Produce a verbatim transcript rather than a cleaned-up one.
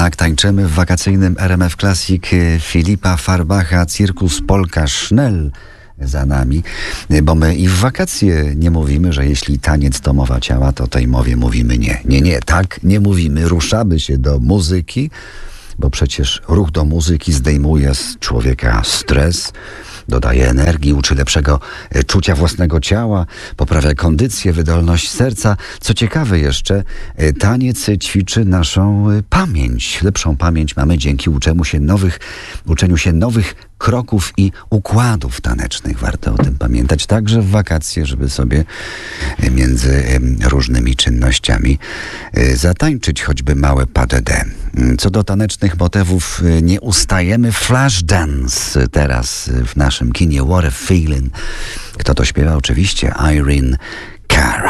Tak, tańczymy w wakacyjnym R M F Classic Filipa Farbacha, Cirkus Polka Schnell za nami, bo my i w wakacje nie mówimy, że jeśli taniec to mowa ciała, to tej mowie mówimy nie. Nie, nie, tak nie mówimy. Ruszamy się do muzyki, bo przecież ruch do muzyki zdejmuje z człowieka stres, dodaje energii, uczy lepszego czucia własnego ciała, poprawia kondycję, wydolność serca. Co ciekawe jeszcze, taniec ćwiczy naszą pamięć. Lepszą pamięć mamy dzięki uczeniu się nowych, uczeniu się nowych kroków i układów tanecznych. Warto o tym pamiętać także w wakacje, żeby sobie między różnymi czynnościami zatańczyć choćby małe pas de deux. Co do tanecznych motywów, nie ustajemy. Flashdance teraz w naszym kinie. What a Feeling. Kto to śpiewa? Oczywiście Irene Cara.